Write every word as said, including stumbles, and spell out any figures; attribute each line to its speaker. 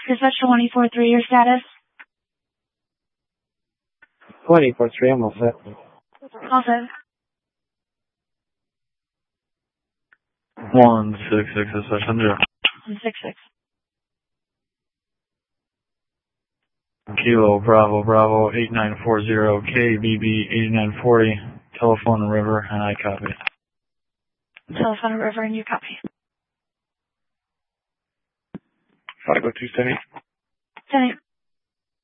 Speaker 1: Dispatch to one eight four three, your status?
Speaker 2: one eight four three, I'm all set.
Speaker 1: All set.
Speaker 3: one six six, dispatch one zero.
Speaker 1: one six six.
Speaker 3: Kilo Bravo Bravo eight nine four zero K B B eighty-nine forty, telephone river, and I copy.
Speaker 1: Telephone river, and you copy.
Speaker 2: five oh two seven.
Speaker 1: ten eight.